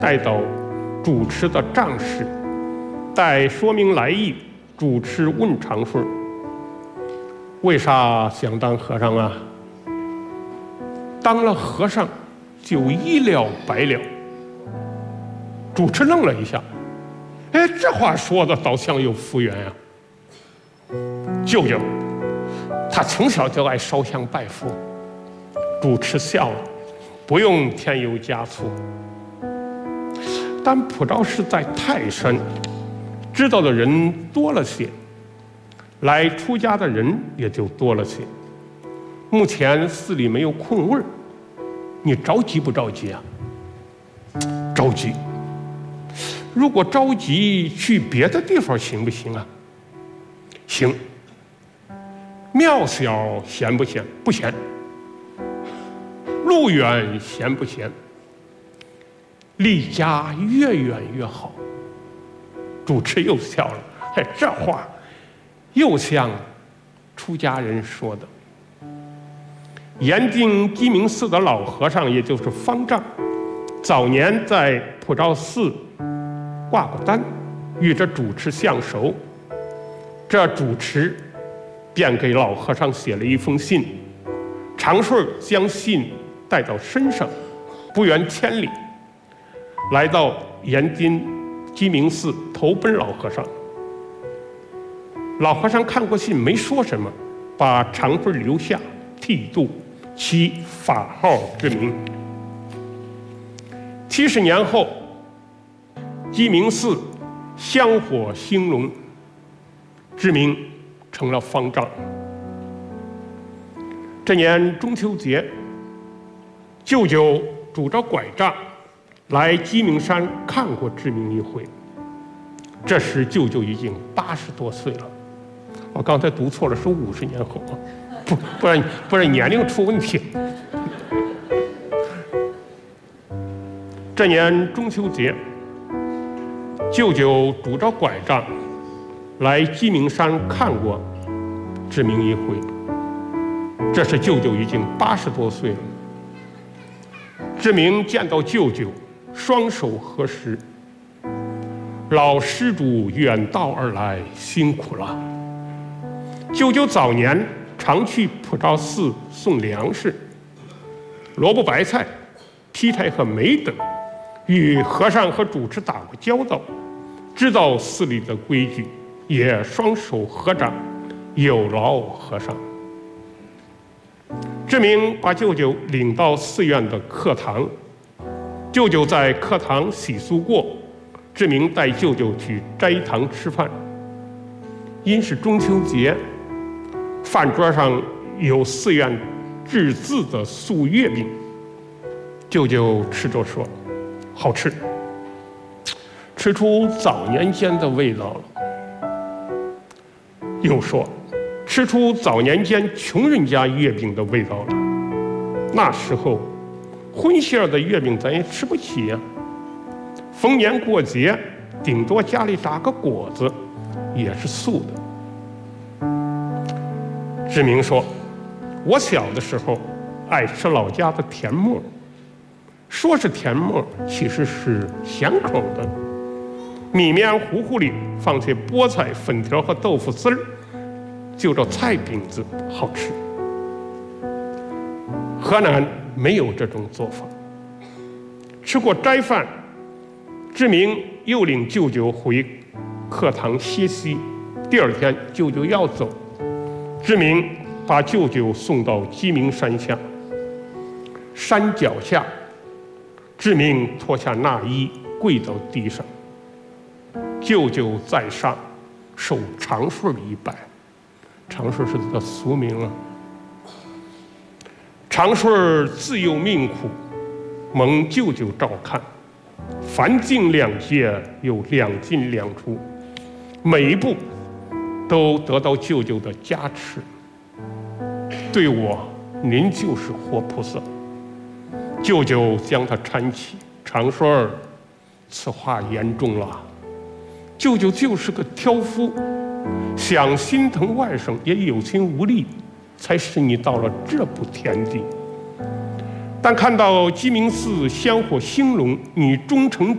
带到主持的帐室，待说明来意。主持问长顺：“为啥想当和尚啊？当了和尚就一了百了。”主持愣了一下，哎，这话说的倒像有福缘啊。舅舅，他从小就爱烧香拜佛。主持笑了，不用添油加醋。但普照寺在泰山，知道的人多了些，来出家的人也就多了些。目前寺里没有空位，你着急不着急啊？着急。如果着急，去别的地方行不行啊？行。庙小闲不闲？不闲。路远闲不闲？离家越远越好。主持又笑了，嘿，这话又像出家人说的。严定鸡鸣寺的老和尚，也就是方丈，早年在普照寺挂过单，与这主持相熟。这主持便给老和尚写了一封信，长顺将信带到身上，不远千里，来到严津鸡鸣寺投奔老和尚。老和尚看过信，没说什么，把长顺留下，剃度，其法号之名。70年后，鸡鸣寺香火兴隆，志明成了方丈。这年中秋节，舅舅拄着拐杖来鸡鸣山看过志明一回。这时舅舅已经80多岁了，我刚才读错了，是50年后啊，不然年龄出问题。这年中秋节，舅舅拄着拐杖来鸡鸣山看过志明一回。这时舅舅已经80多岁了。志明见到舅舅，双手合十：“老施主远道而来，辛苦了。”舅舅早年常去普照寺送粮食，萝卜白菜、劈柴和煤等，与和尚和主持打过交道，知道寺里的规矩，也双手合掌，有劳和尚。志明把舅舅领到寺院的课堂，舅舅在课堂洗漱过，志明带舅舅去斋堂吃饭。因是中秋节，饭桌上有寺院制制的素月饼，舅舅吃着说：“好吃，吃出早年间的味道了。”又说：“吃出早年间穷人家月饼的味道了。那时候，荤馅的月饼咱也吃不起呀。逢年过节，顶多家里炸个果子，也是素的。”志明说：“我小的时候爱吃老家的甜沫，说是甜沫，其实是咸口的。米面糊糊里放些菠菜、粉条和豆腐丝儿，就叫菜饼子，好吃。河南没有这种做法。”吃过斋饭，志明又领舅舅回课堂歇息。第二天，舅舅要走，志明把舅舅送到鸡鸣山下。山脚下，志明脱下衲衣，跪到地上。舅舅在上，受长顺一拜。长顺是他的俗名啊。长顺自幼命苦，蒙舅舅照看，凡进两界有两进两出，每一步都得到舅舅的加持。对我，您就是活菩萨。舅舅将他搀起，长顺儿，此话严重了。舅舅就是个挑夫，想心疼外甥也有心无力，才使你到了这步田地。但看到鸡鸣寺香火兴隆，你忠诚